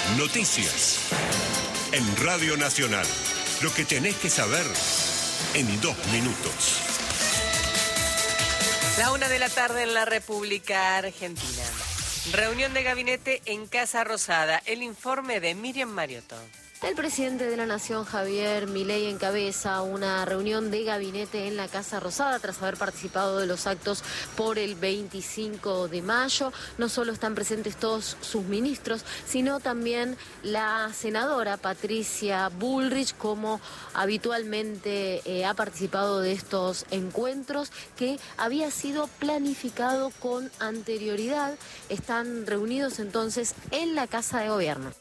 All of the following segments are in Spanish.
Noticias. En Radio Nacional. Lo que tenés que saber en 2 minutos. La 1 de la tarde en la República Argentina. Reunión de gabinete en Casa Rosada. El informe de Miriam Mariotto. El presidente de la Nación, Javier Milei, encabeza una reunión de gabinete en la Casa Rosada tras haber participado de los actos por el 25 de mayo. No solo están presentes todos sus ministros, sino también la senadora Patricia Bullrich, como habitualmente ha participado de estos encuentros, que había sido planificado con anterioridad. Están reunidos entonces en la Casa de Gobierno.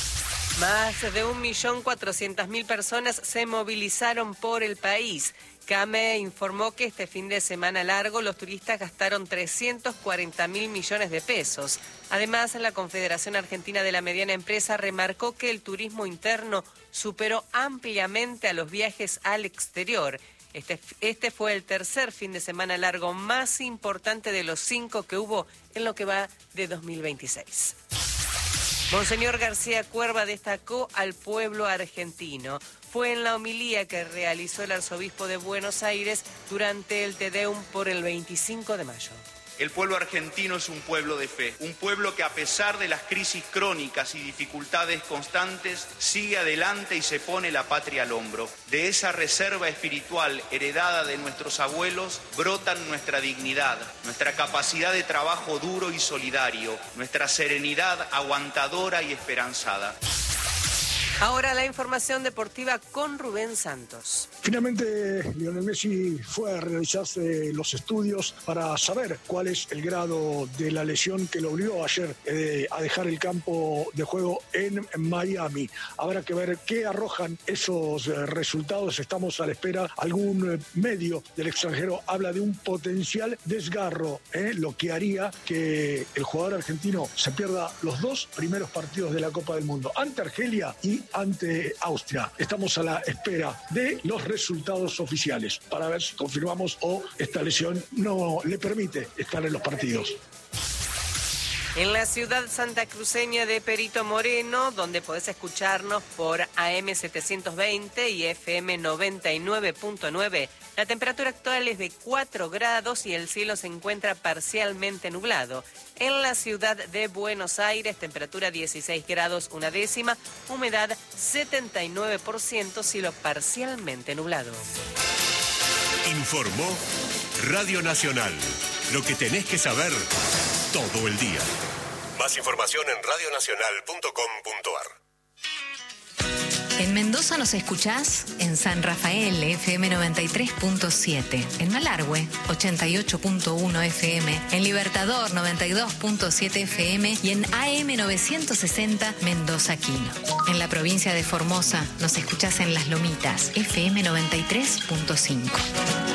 Más de 1.400.000 personas se movilizaron por el país. CAME informó que este fin de semana largo los turistas gastaron 340.000 millones de pesos. Además, la Confederación Argentina de la Mediana Empresa remarcó que el turismo interno superó ampliamente a los viajes al exterior. Este fue el tercer fin de semana largo más importante de los 5 que hubo en lo que va de 2026. Monseñor García Cuerva destacó al pueblo argentino. Fue en la homilía que realizó el arzobispo de Buenos Aires durante el Te Deum por el 25 de mayo. El pueblo argentino es un pueblo de fe, un pueblo que a pesar de las crisis crónicas y dificultades constantes, sigue adelante y se pone la patria al hombro. De esa reserva espiritual heredada de nuestros abuelos brotan nuestra dignidad, nuestra capacidad de trabajo duro y solidario, nuestra serenidad aguantadora y esperanzada. Ahora la información deportiva con Rubén Santos. Finalmente, Lionel Messi fue a realizarse los estudios para saber cuál es el grado de la lesión que lo obligó ayer a dejar el campo de juego en Miami. Habrá que ver qué arrojan esos resultados. Estamos a la espera. Algún medio del extranjero habla de un potencial desgarro, lo que haría que el jugador argentino se pierda los 2 primeros partidos de la Copa del Mundo, ante Argelia y ante Austria. Estamos a la espera de los resultados oficiales para ver si confirmamos o esta lesión no le permite estar en los partidos. En la ciudad santacruceña de Perito Moreno, donde podés escucharnos por AM 720 y FM 99.9, la temperatura actual es de 4 grados y el cielo se encuentra parcialmente nublado. En la ciudad de Buenos Aires, temperatura 16 grados 1 décima, humedad 79%, cielo parcialmente nublado. Informó Radio Nacional. Lo que tenés que saber todo el día. Más información en radionacional.com.ar. En Mendoza nos escuchás en San Rafael, FM 93.7, en Malargüe, 88.1 FM, en Libertador, 92.7 FM y en AM 960, Mendoza Quino. En la provincia de Formosa nos escuchás en Las Lomitas, FM 93.5.